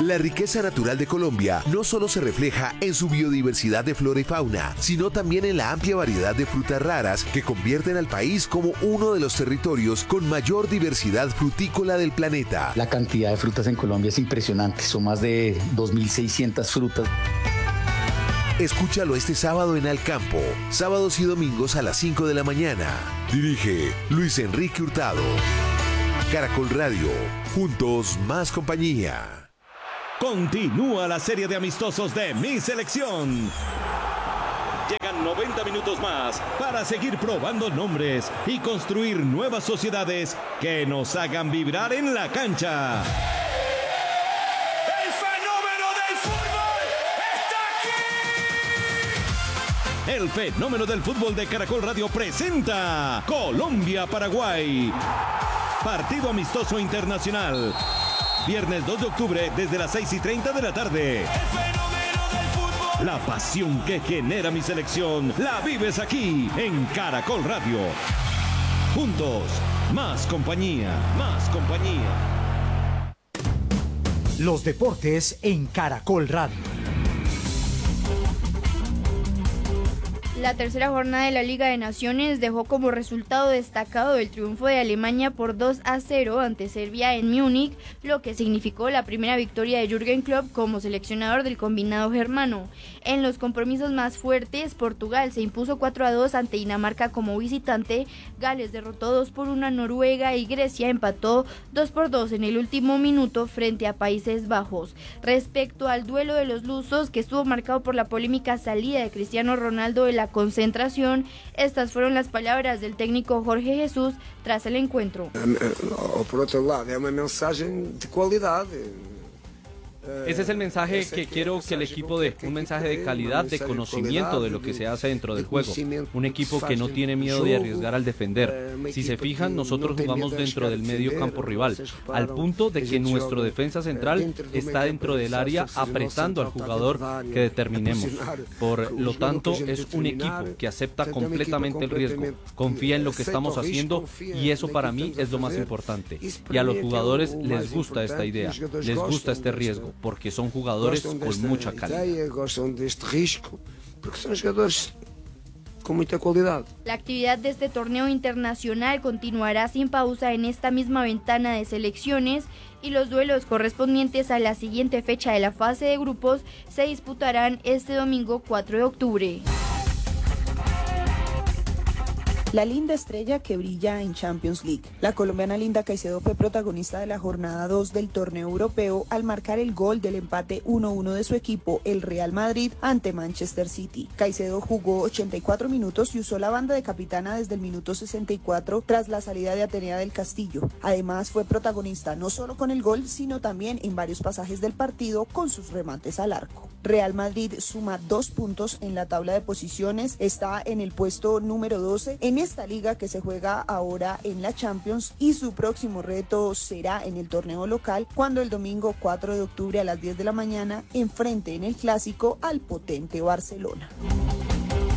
La riqueza natural de Colombia no solo se refleja en su biodiversidad de flora y fauna, sino también en la amplia variedad de frutas raras que convierten al país como uno de los territorios con mayor diversidad frutícola del planeta. La cantidad de frutas en Colombia es impresionante, son más de 2.600 frutas. Escúchalo este sábado en Al Campo, sábados y domingos a las 5 de la mañana. Dirige Luis Enrique Hurtado. Caracol Radio, juntos más compañía. Continúa la serie de amistosos de Mi Selección. Llegan 90 minutos más para seguir probando nombres y construir nuevas sociedades que nos hagan vibrar en la cancha. ¡El fenómeno del fútbol está aquí! El fenómeno del fútbol de Caracol Radio presenta Colombia-Paraguay. Partido amistoso internacional. Viernes 2 de octubre desde las 6:30 de la tarde. ¡El fenómeno del fútbol! La pasión que genera Mi Selección la vives aquí en Caracol Radio. Juntos, más compañía, más compañía. Los deportes en Caracol Radio. La tercera jornada de la Liga de Naciones dejó como resultado destacado el triunfo de Alemania por 2-0 ante Serbia en Múnich, lo que significó la primera victoria de Jürgen Klopp como seleccionador del combinado germano. En los compromisos más fuertes, Portugal se impuso 4-2 ante Dinamarca como visitante, Gales derrotó 2-1 a Noruega y Grecia empató 2-2 en el último minuto frente a Países Bajos. Respecto al duelo de los lusos, que estuvo marcado por la polémica salida de Cristiano Ronaldo de la concentración, estas fueron las palabras del técnico Jorge Jesús tras el encuentro. Por otro lado, es una mensaje de calidad. Ese es el mensaje que quiero que el equipo dé, un mensaje de calidad, de conocimiento de lo que se hace dentro del juego. Un equipo que no tiene miedo de arriesgar al defender. Si se fijan, nosotros jugamos dentro del medio campo rival, al punto de que nuestro defensa central está dentro del área apretando al jugador que determinemos. Por lo tanto, es un equipo que acepta completamente el riesgo, confía en lo que estamos haciendo y eso para mí es lo más importante. Y a los jugadores les gusta esta idea, les gusta este riesgo, porque son jugadores con mucha calidad. Con mucha calidad. La actividad de este torneo internacional continuará sin pausa en esta misma ventana de selecciones y los duelos correspondientes a la siguiente fecha de la fase de grupos se disputarán este domingo 4 de octubre. La linda estrella que brilla en Champions League. La colombiana Linda Caicedo fue protagonista de la jornada 2 del torneo europeo al marcar el gol del empate 1-1 de su equipo, el Real Madrid, ante Manchester City. Caicedo jugó 84 minutos y usó la banda de capitana desde el minuto 64 tras la salida de Atenea del Castillo. Además fue protagonista no solo con el gol, sino también en varios pasajes del partido con sus remates al arco. Real Madrid suma 2 puntos en la tabla de posiciones, está en el puesto número 12 en esta liga que se juega ahora en la Champions y su próximo reto será en el torneo local cuando el domingo 4 de octubre a las 10 de la mañana enfrente en el Clásico al potente Barcelona.